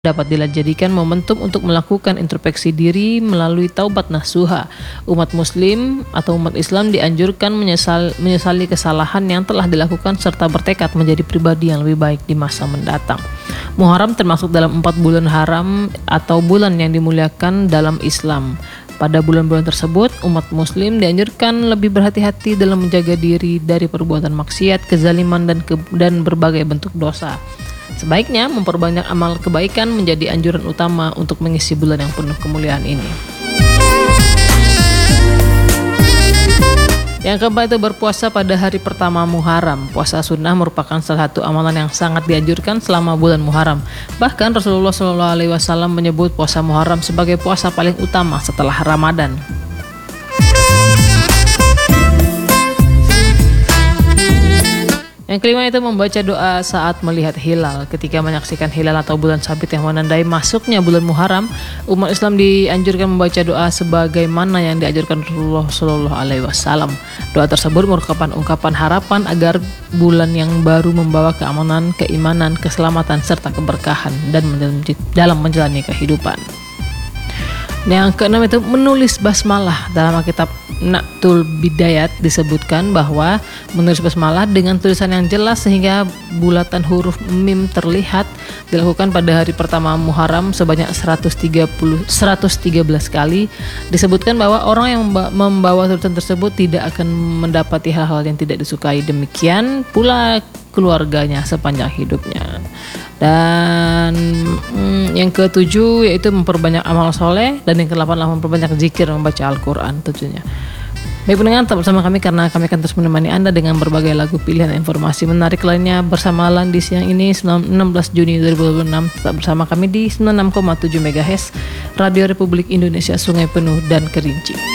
dapat dijadikan momentum untuk melakukan introspeksi diri melalui taubat nasuha. Umat muslim atau umat Islam dianjurkan menyesali kesalahan yang telah dilakukan serta bertekad menjadi pribadi yang lebih baik di masa mendatang. Muharram termasuk dalam 4 bulan haram atau bulan yang dimuliakan dalam Islam. Pada bulan-bulan tersebut, umat muslim dianjurkan lebih berhati-hati dalam menjaga diri dari perbuatan maksiat, kezaliman, dan berbagai bentuk dosa. Sebaiknya memperbanyak amal kebaikan menjadi anjuran utama untuk mengisi bulan yang penuh kemuliaan ini. Yang keempat itu berpuasa pada hari pertama Muharram. Puasa sunnah merupakan salah satu amalan yang sangat dianjurkan selama bulan Muharram. Bahkan Rasulullah SAW menyebut puasa Muharram sebagai puasa paling utama setelah Ramadan. Yang kelima itu membaca doa saat melihat hilal. Ketika menyaksikan hilal atau bulan sabit yang menandai masuknya bulan Muharram, umat Islam dianjurkan membaca doa sebagaimana yang diajarkan Rasulullah SAW. Doa tersebut merupakan ungkapan harapan agar bulan yang baru membawa keamanan, keimanan, keselamatan, serta keberkahan dan dalam menjalani kehidupan. Yang keenam itu menulis basmalah. Dalam Alkitab Naqtul Bidayat disebutkan bahwa menulis basmalah dengan tulisan yang jelas sehingga bulatan huruf mim terlihat dilakukan pada hari pertama Muharram sebanyak 113 kali. Disebutkan bahwa orang yang membawa tulisan tersebut tidak akan mendapati hal-hal yang tidak disukai. Demikian pula keluarganya sepanjang hidupnya. Dan yang ketujuh yaitu memperbanyak amal soleh, dan yang ke-8 adalah memperbanyak zikir, membaca Al-Quran tentunya. Baik pendengar, tetap bersama kami karena kami akan terus menemani Anda dengan berbagai lagu pilihan informasi menarik lainnya bersama Landi siang ini 16 Juni 2026. Tetap bersama kami di 96,7 MHz Radio Republik Indonesia Sungai Penuh dan Kerinci.